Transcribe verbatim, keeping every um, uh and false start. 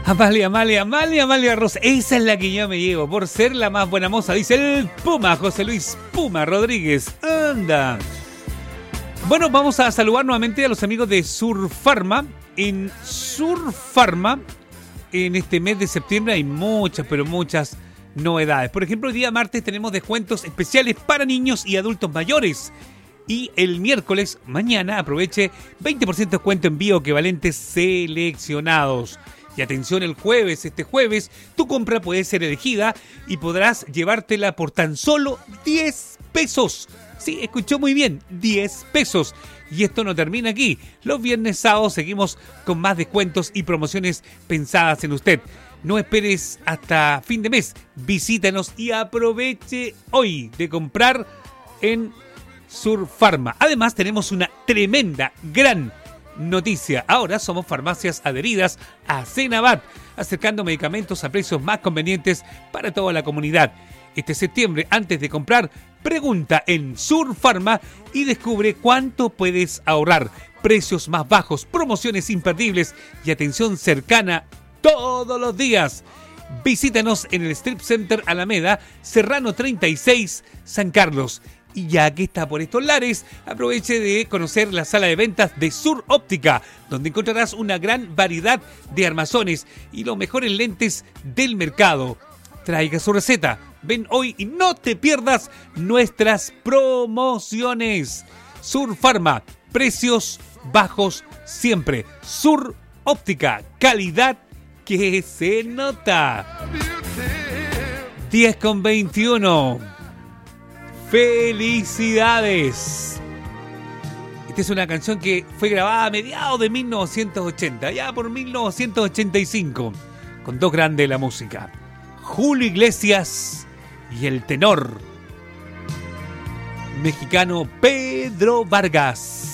Amalia, Amalia, Amalia, Amalia Rosa. Esa es la que yo me llevo por ser la más buena moza, dice el Puma, José Luis Puma Rodríguez. Anda. Bueno, vamos a saludar nuevamente a los amigos de Surfarma. En Surfarma, en este mes de septiembre hay muchas, pero muchas novedades. Por ejemplo, el día martes tenemos descuentos especiales para niños y adultos mayores. Y el miércoles, mañana, aproveche veinte por ciento de descuento en bioequivalentes seleccionados. Y atención, el jueves, este jueves, tu compra puede ser elegida y podrás llevártela por tan solo diez pesos. Sí, escuchó muy bien, diez pesos. Y esto no termina aquí. Los viernes, sábados seguimos con más descuentos y promociones pensadas en usted. No esperes hasta fin de mes. Visítanos y aproveche hoy de comprar en Surfarma. Además, tenemos una tremenda, gran noticia. Ahora somos farmacias adheridas a Cenavat, acercando medicamentos a precios más convenientes para toda la comunidad. Este septiembre, antes de comprar, pregunta en Surfarma y descubre cuánto puedes ahorrar. Precios más bajos, promociones imperdibles y atención cercana todos los días. Visítanos en el Strip Center Alameda, Serrano treinta y seis, San Carlos. Y ya que está por estos lares, aproveche de conocer la sala de ventas de Sur Óptica, donde encontrarás una gran variedad de armazones y los mejores lentes del mercado. Traiga su receta, ven hoy y no te pierdas nuestras promociones. Surfarma, precios bajos siempre. Sur Óptica, calidad que se nota. diez con veintiuno. ¡Felicidades! Esta es una canción que fue grabada a mediados de mil novecientos ochenta, ya por mil novecientos ochenta y cinco, con dos grandes de la música, Julio Iglesias y el tenor mexicano Pedro Vargas.